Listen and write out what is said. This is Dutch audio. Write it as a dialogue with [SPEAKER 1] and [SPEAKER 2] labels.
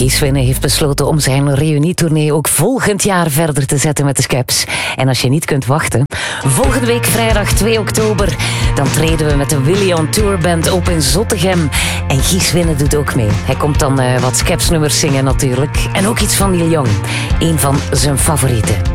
[SPEAKER 1] Guy Winne heeft besloten om zijn reunietournee ook volgend jaar verder te zetten met de Skeps. En als je niet kunt wachten, volgende week vrijdag 2 oktober, dan treden we met de Willy on Tour Band op in Zottegem. En Guy Winne doet ook mee. Hij komt dan wat Skeps nummers zingen natuurlijk. En ook iets van Neil Young, een van zijn favorieten.